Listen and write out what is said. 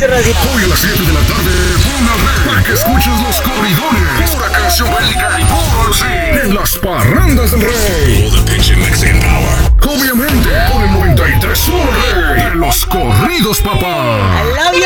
ese racito. Hoy a las 7 de la tarde, pon al rey para que escuches los corridones. Pura canción bélica y puro sí. En las parrandas del rey. Obviamente, con el 93 rey. En los corridos, papá.